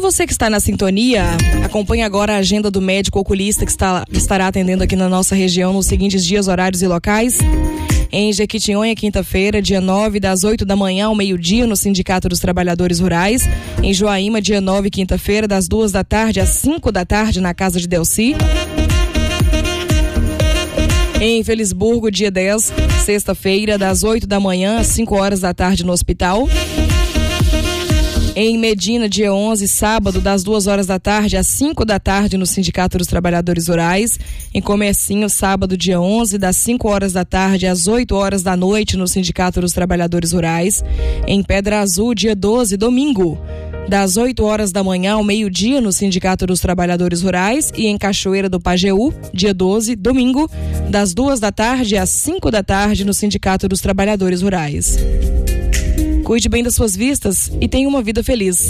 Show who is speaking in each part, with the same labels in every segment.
Speaker 1: você que está na sintonia, acompanhe agora a agenda do médico oculista que estará atendendo aqui na nossa região nos seguintes dias, horários e locais. Em Jequitinhonha, quinta-feira, dia 9, das 8 da manhã ao meio-dia, no Sindicato dos Trabalhadores Rurais. Em Joaíma, dia 9, quinta-feira, das 2 da tarde às 5 da tarde, na Casa de Delci. Em Felisburgo, dia 10, sexta-feira, das 8 da manhã às 5 horas da tarde, no hospital. Em Medina, dia 11, sábado, das 2 horas da tarde às 5 da tarde, no Sindicato dos Trabalhadores Rurais. Em Comercinho, sábado, dia 11, das 5 horas da tarde às 8 horas da noite, no Sindicato dos Trabalhadores Rurais. Em Pedra Azul, dia 12, domingo, das 8 horas da manhã ao meio-dia, no Sindicato dos Trabalhadores Rurais. E em Cachoeira do Pajeú, dia 12, domingo, das 2 da tarde às 5 da tarde, no Sindicato dos Trabalhadores Rurais. Cuide bem das suas vistas e tenha uma vida feliz.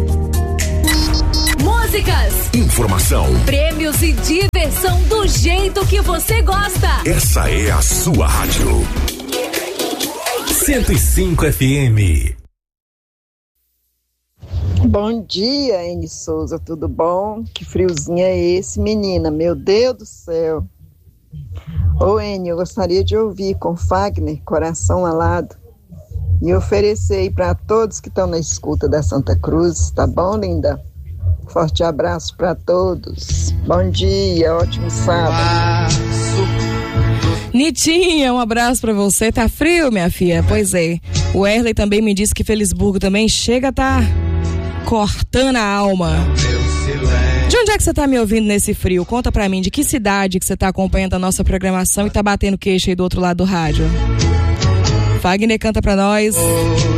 Speaker 2: Músicas,
Speaker 3: informação,
Speaker 2: prêmios e diversão do jeito que você gosta.
Speaker 3: Essa é a sua rádio. 105 FM.
Speaker 4: Bom dia, Eni Souza, tudo bom? Que friozinho é esse, menina? Meu Deus do céu. Ô, Eni, eu gostaria de ouvir com Fagner, Coração Alado. E oferecer aí para todos que estão na escuta da Santa Cruz, tá bom, linda? Forte abraço para todos. Bom dia, ótimo sábado.
Speaker 1: Nitinha, um abraço para você. Tá frio, minha filha? Pois é. O Erley também me disse que Felisburgo também chega a tá cortando a alma. De onde é que você tá me ouvindo nesse frio? Conta pra mim, de que cidade que você tá acompanhando a nossa programação e tá batendo queixo aí do outro lado do rádio? Fagner, canta pra nós.